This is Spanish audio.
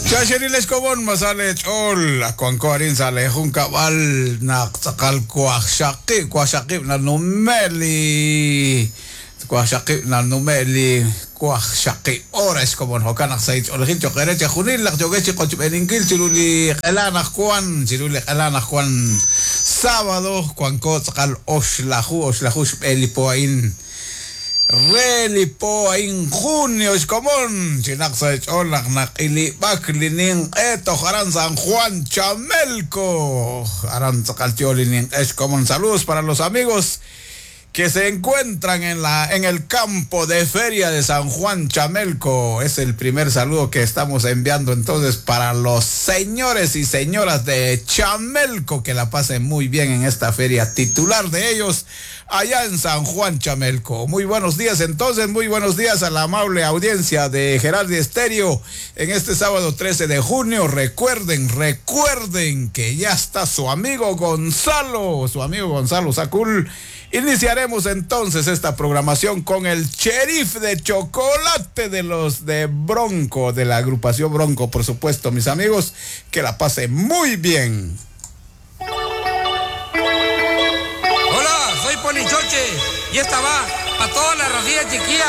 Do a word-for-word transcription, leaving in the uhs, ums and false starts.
Chacheriles kobon masale chol akuanko arin sale jun cabal na sakal kuashaki kuashaki na numeli kuashaki na numeli kuashaki ores kobon hokan aksait olhin chokere chunil lak joge chi kochup eningil chiluli elana kuan chiluli elana kuan sábado kuanko sakal oslahu oslahu elipoain Reli po in junio es común Chinaxa cholak nakili baklining eto Aran San Juan Chamelco Aran Zacaltiolining es común. Saludos para los amigos que se encuentran en la en el campo de feria de San Juan Chamelco. Es el primer saludo que estamos enviando entonces para los señores y señoras de Chamelco, que la pasen muy bien en esta feria titular de ellos allá en San Juan Chamelco. Muy buenos días entonces, muy buenos días a la amable audiencia de Gerardi Estéreo en este sábado trece de junio. Recuerden, recuerden que ya está su amigo Gonzalo, su amigo Gonzalo Sacul. Iniciaremos entonces esta programación con el sheriff de chocolate de los de Bronco, de la agrupación Bronco, por supuesto, mis amigos, que la pase muy bien. Hola, soy Polichoche y esta va para toda la racía chiquilla